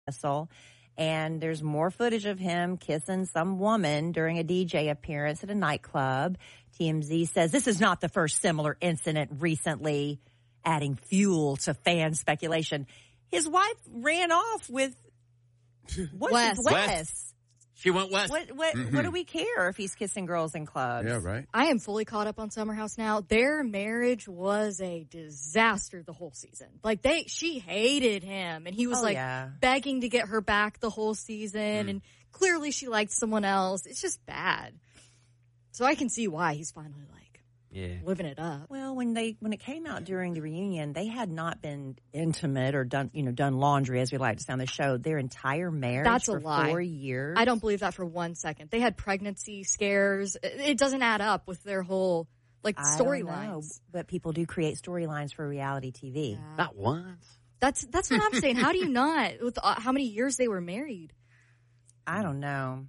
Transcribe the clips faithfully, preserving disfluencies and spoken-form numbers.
vessel. And there's more footage of him kissing some woman during a D J appearance at a nightclub. T M Z says this is not the first similar incident recently, adding fuel to fan speculation. His wife ran off with what's Wes. Wes. Wes. She went west. What what Mm-hmm. what do we care if he's kissing girls in clubs? Yeah, right. I am fully caught up on Summer House now. Their marriage was a disaster the whole season. Like they, she hated him, and he was Oh, like yeah. begging to get her back the whole season, Mm. and clearly she liked someone else. It's just bad. So I can see why he's finally like Yeah. living it up. Well, when they when it came out during the reunion, they had not been intimate or done you know done laundry, as we like to say on the show, their entire marriage That's a for lie. four years. I don't believe that for one second. They had pregnancy scares. It it doesn't add up with their whole like I don't know, storylines. but people do create storylines for reality T V. Yeah. Not once. That's that's what I'm saying. How do you not with uh, how many years they were married? I don't know.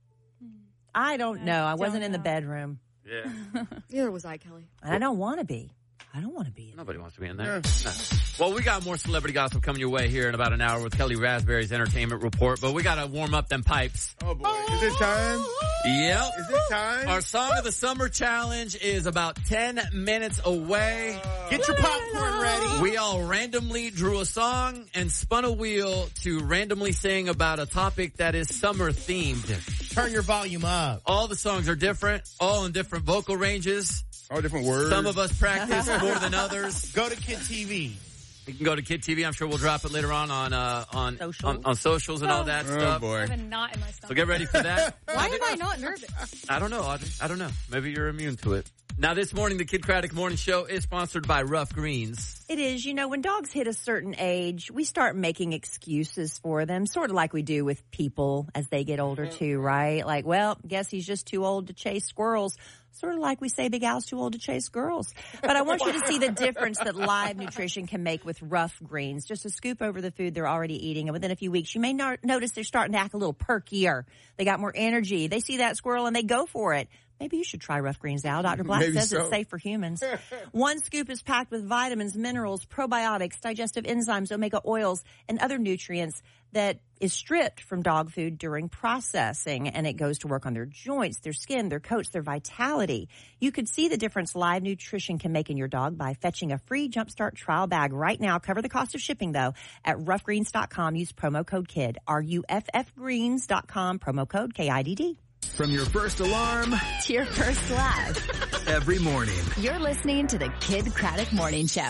I don't know. I wasn't in the know. bedroom, Yeah. Neither was I, Kelly. and I don't want to be. I don't want to be. In Nobody wants to be in there. No. Well, we got more celebrity gossip coming your way here in about an hour with Kelly Raspberry's Entertainment Report, but we got to warm up them pipes. Oh, boy. Is it time? Yep. Is it time? Our Song of the Summer Challenge is about ten minutes away. Get your popcorn ready. We all randomly drew a song and spun a wheel to randomly sing about a topic that is summer themed. Turn your volume up. All the songs are different, all in different vocal ranges. All different words. Some of us practice more than others. Go to Kid T V. You can go to Kid T V. I'm sure we'll drop it later on on uh, on, Social. on on socials and all that Oh, stuff. boy. I have a knot in my stomach. So get ready for that. Why am I not nervous? I don't know, Audrey. I don't know. Maybe you're immune to it. Now, this morning, the Kid Craddock Morning Show is sponsored by Rough Greens. It is. You know, when dogs hit a certain age, we start making excuses for them, sort of like we do with people as they get older too, right? Like, well, guess he's just too old to chase squirrels. Sort of like we say Big Al's too old to chase girls. But I want you to see the difference that live nutrition can make with Rough Greens. Just a scoop over the food they're already eating, and within a few weeks, you may not notice they're starting to act a little perkier. They got more energy. They see that squirrel and they go for it. Maybe you should try Rough Greens, Al. Doctor Black Maybe says so. it's safe for humans. One scoop is packed with vitamins, minerals, probiotics, digestive enzymes, omega oils, and other nutrients that is stripped from dog food during processing, and it goes to work on their joints, their skin, their coats, their vitality. You could see the difference live nutrition can make in your dog by fetching a free Jumpstart trial bag right now. Cover the cost of shipping, though, at rough greens dot com. Use promo code KID, R U F F greens dot com, promo code K I D D. From your first alarm To your first laugh. every morning. You're listening to the Kid Craddock Morning Show.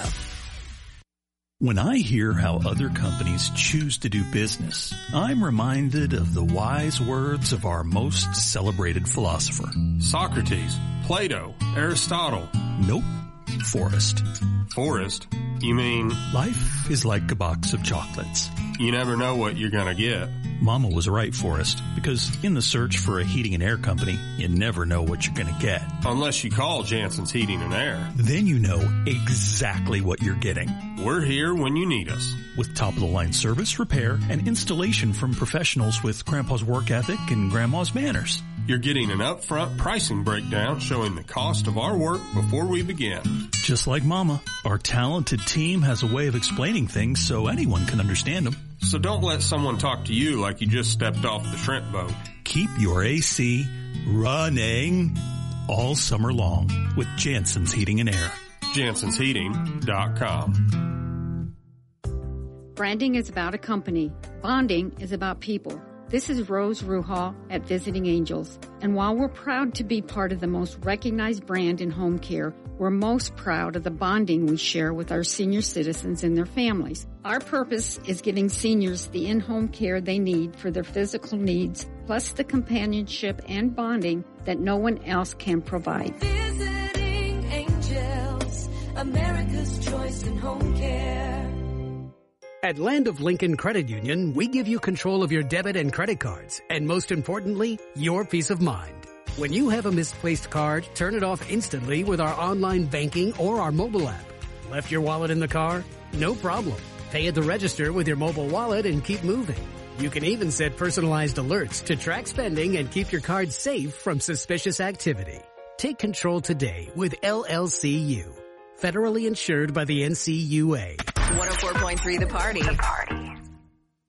When I hear how other companies choose to do business, I'm reminded of the wise words of our most celebrated philosopher. Socrates, Plato, Aristotle. Nope. Forrest. Forrest? You mean Life is like a box of chocolates. you never know what you're gonna get? Mama was right, Forrest, because in the search for a heating and air company, you never know what you're going to get. Unless you call Jansen's Heating and Air. Then you know exactly what you're getting. We're here when you need us. With top-of-the-line service, repair, and installation from professionals with Grandpa's work ethic and Grandma's manners. You're getting an upfront pricing breakdown showing the cost of our work before we begin. Just like Mama, our talented team has a way of explaining things so anyone can understand them. So don't let someone talk to you like you just stepped off the shrimp boat. Keep your A C running all summer long with Jansen's Heating and Air. Jansens Heating dot com. Branding is about a company. Bonding is about people. This is Rose Ruhal at Visiting Angels. And while we're proud to be part of the most recognized brand in home care, we're most proud of the bonding we share with our senior citizens and their families. Our purpose is giving seniors the in-home care they need for their physical needs, plus the companionship and bonding that no one else can provide. Visiting Angels, America's choice in home care. At Land of Lincoln Credit Union, we give you control of your debit and credit cards, and most importantly, your peace of mind. When you have a misplaced card, turn it off instantly with our online banking or our mobile app. Left your wallet in the car? No problem. Pay at the register with your mobile wallet and keep moving. You can even set personalized alerts to track spending and keep your card safe from suspicious activity. Take control today with L L C U. Federally insured by the N C U A. one oh four point three The Party. The Party.